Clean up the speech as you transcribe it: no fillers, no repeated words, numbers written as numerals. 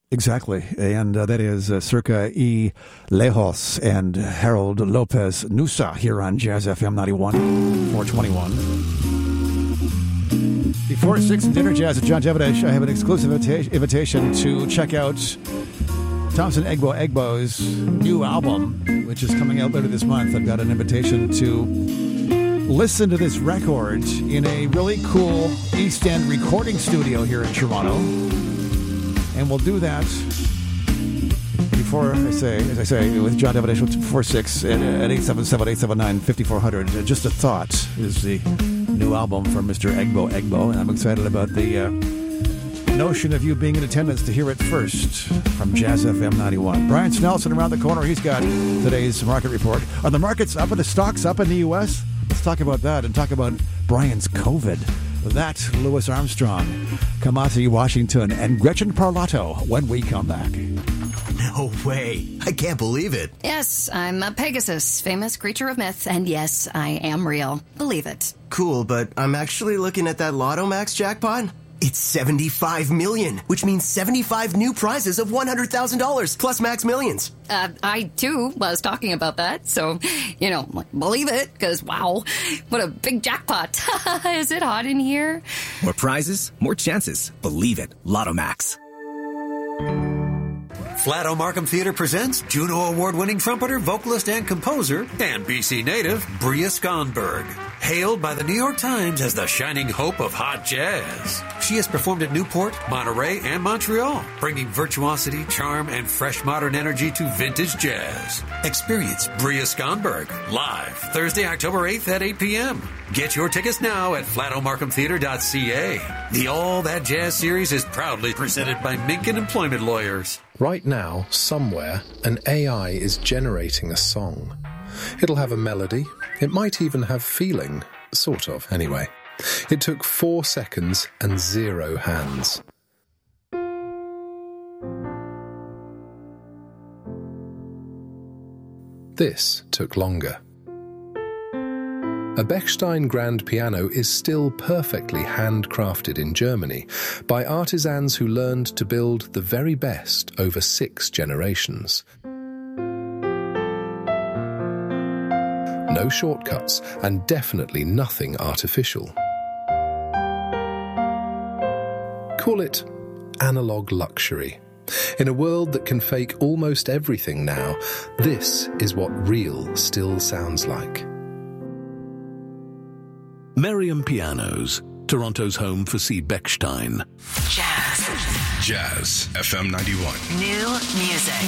Exactly. And that is Circa y Lejos and Harold Lopez Nusa here on Jazz FM 91, 421. Before 6 dinner jazz at John Jevedish, I have an exclusive invitation to check out Thompson Egbo's new album, which is coming out later this month. I've got an invitation to listen to this record in a really cool East End recording studio here in Toronto. And we'll do that before, as I say, with John Jevedish before 6 at 877-879-5400. Just a Thought is the new album from Mr. Egbo, and I'm excited about the notion of you being in attendance to hear it first from Jazz FM 91. Brian Snelson around the corner. He's got today's market report. Are the markets up? Are the stocks up in the U.S.? Let's talk about that and talk about Brian's COVID. That, Louis Armstrong, Kamasi Washington, and Gretchen Parlato when we come back. No way. I can't believe it. Yes, I'm a Pegasus, famous creature of myth, and yes, I am real. Believe it. Cool, but I'm actually looking at that Lotto Max jackpot. It's 75 million, which means 75 new prizes of $100,000 plus Max Millions. I, too, was talking about that, so, believe it, because, wow, what a big jackpot. Is it hot in here? More prizes, more chances. Believe it. Lotto Max. Flato Markham Theatre presents Juno Award-winning trumpeter, vocalist, and composer, and BC native, Bria Skonberg. Hailed by the New York Times as the shining hope of hot jazz. She has performed at Newport, Monterey, and Montreal, bringing virtuosity, charm, and fresh modern energy to vintage jazz. Experience Bria Skonberg live Thursday, October 8th at 8 p.m. Get your tickets now at flatomarkhamtheatre.ca. The All That Jazz series is proudly presented by Minkin Employment Lawyers. Right now, somewhere, an AI is generating a song. It'll have a melody. It might even have feeling. Sort of, anyway. It took 4 seconds and 0 hands. This took longer. A Bechstein grand piano is still perfectly handcrafted in Germany by artisans who learned to build the very best over 6 generations. No shortcuts, and definitely nothing artificial. Call it analog luxury. In a world that can fake almost everything now, this is what real still sounds like. Merriam Pianos, Toronto's home for C. Bechstein. Jazz. Jazz FM 91. New music.